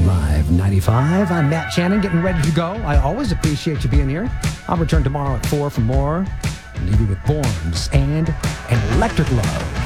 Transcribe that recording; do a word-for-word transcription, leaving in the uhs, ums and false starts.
Live ninety-five. I'm Matt Shannon, getting ready to go. I always appreciate you being here. I'll return tomorrow at four for more. Leave you with Borns and an Electric Love.